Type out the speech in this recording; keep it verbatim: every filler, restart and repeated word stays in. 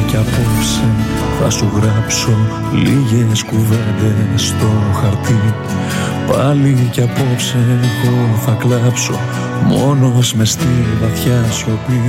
κι απόψε θα σου γράψω λίγες κουβέντες στο χαρτί. Πάλι κι απόψε εγώ θα κλάψω μόνος μες στη βαθιά σιωπή.